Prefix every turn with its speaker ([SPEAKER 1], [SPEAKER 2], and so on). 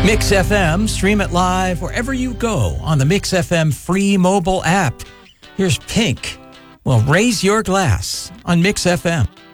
[SPEAKER 1] Mix FM, stream it live wherever you go on the Mix FM free mobile app. Here's Pink. Well, raise your glass on Mix FM.